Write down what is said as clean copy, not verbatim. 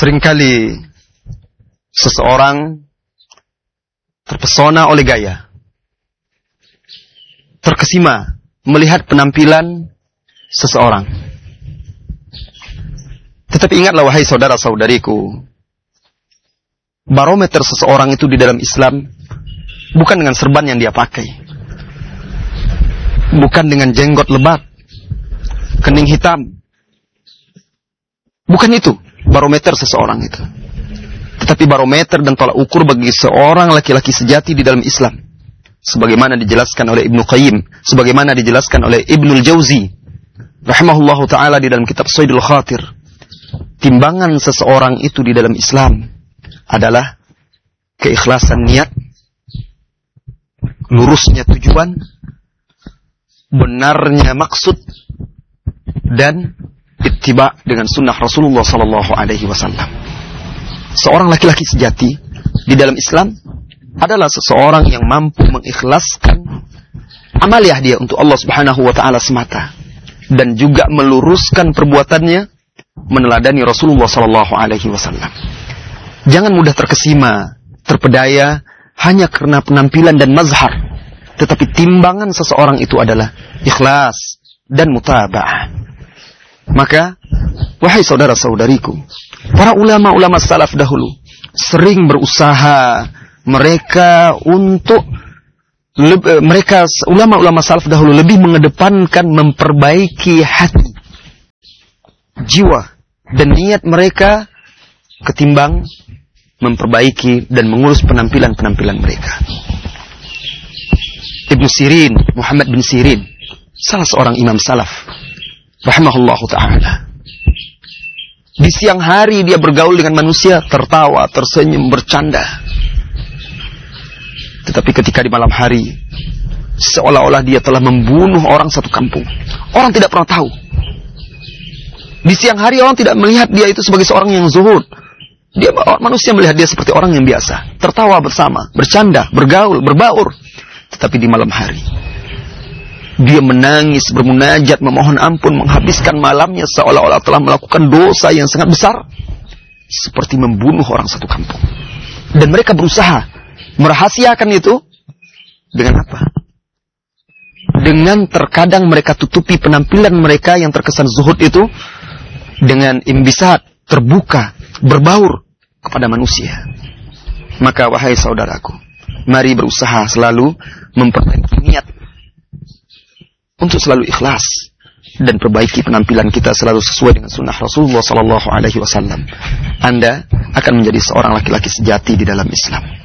Seringkali seseorang terpesona oleh gaya, terkesima melihat penampilan seseorang. Tetapi ingatlah wahai saudara-saudariku, barometer seseorang itu di dalam Islam bukan dengan serban yang dia pakai, bukan dengan jenggot lebat, kening hitam. Bukan itu barometer seseorang itu. Tetapi barometer dan tolak ukur bagi seorang laki-laki sejati di dalam Islam, sebagaimana dijelaskan oleh Ibnu Qayyim, sebagaimana dijelaskan oleh Ibnul Jauzi rahimahullahu ta'ala di dalam kitab Saidul Khatir, timbangan seseorang itu di dalam Islam adalah keikhlasan niat, lurusnya tujuan, benarnya maksud, dan ittiba dengan sunnah Rasulullah sallallahu alaihi wasallam. Seorang laki-laki sejati di dalam Islam adalah seseorang yang mampu mengikhlaskan amaliyah dia untuk Allah Subhanahu wa taala semata, dan juga meluruskan perbuatannya meneladani Rasulullah sallallahu alaihi wasallam. Jangan mudah terkesima, terpedaya hanya karena penampilan dan mazhar, tetapi timbangan seseorang itu adalah ikhlas dan mutaba'ah. Maka, wahai saudara-saudariku, para ulama-ulama salaf dahulu sering berusaha ulama-ulama salaf dahulu lebih mengedepankan memperbaiki hati, jiwa, dan niat mereka ketimbang memperbaiki dan mengurus penampilan-penampilan mereka. Ibnu Sirin, Muhammad bin Sirin, salah seorang imam salaf rahimahullahu ta'ala, di siang hari dia bergaul dengan manusia, tertawa, tersenyum, bercanda. Tetapi ketika di malam hari, seolah-olah dia telah membunuh orang satu kampung. Orang tidak pernah tahu. Di siang hari orang tidak melihat dia itu sebagai seorang yang zuhud. Manusia melihat dia seperti orang yang biasa, tertawa bersama, bercanda, bergaul, berbaur. Tetapi di malam hari, dia menangis, bermunajat, memohon ampun, menghabiskan malamnya seolah-olah telah melakukan dosa yang sangat besar, seperti membunuh orang satu kampung. Dan mereka berusaha merahasiakan itu dengan apa? Dengan terkadang mereka tutupi penampilan mereka yang terkesan zuhud itu dengan imbisat, terbuka, berbaur kepada manusia. Maka wahai saudaraku, mari berusaha selalu memperbaiki niat untuk selalu ikhlas dan perbaiki penampilan kita selalu sesuai dengan sunnah Rasulullah sallallahu alaihi wasallam. Anda akan menjadi seorang laki-laki sejati di dalam Islam.